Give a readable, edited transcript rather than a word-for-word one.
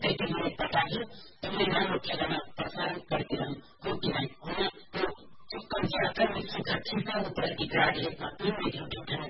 काहीतरी निमित्त आहे तुम्ही नाम ठेगाना प्रसारण करतील हो की नाही. तो कौशल अकॅडमीचा चिंता प्रतिक्रिया आहे. तुम्ही घेऊन